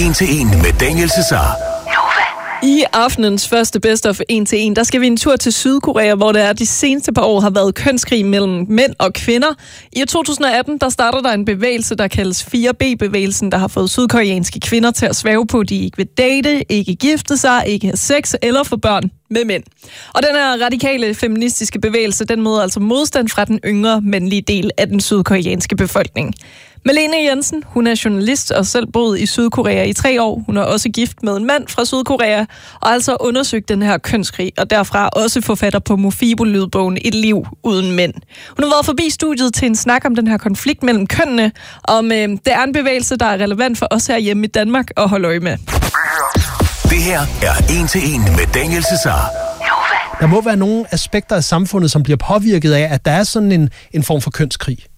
1 til 1 med Daniel Cesar. I aftenens første Best of 1 til 1, der skal vi en tur til Sydkorea, hvor der de seneste par år har været kønskrig mellem mænd og kvinder. I 2018, der starter der en bevægelse, der kaldes 4B-bevægelsen, der har fået sydkoreanske kvinder til at svæve på, at de ikke vil date, ikke gifte sig, ikke have sex eller få børn med mænd. Og den her radikale feministiske bevægelse, den møder altså modstand fra den yngre mandlige del af den sydkoreanske befolkning. Malene Jensen, hun er journalist og selv boet i Sydkorea i 3 år. Hun er også gift med en mand fra Sydkorea og altså undersøgt den her kønskrig, og derfra også forfatter på Mofibo-lydbogen Et liv uden mænd. Hun har været forbi studiet til en snak om den her konflikt mellem kønnene, om det er en bevægelse, der er relevant for os herhjemme i Danmark at holde øje med. Det her er 1 til 1 med Daniel Cesar. Der må være nogle aspekter af samfundet, som bliver påvirket af, at der er sådan en form for kønskrig.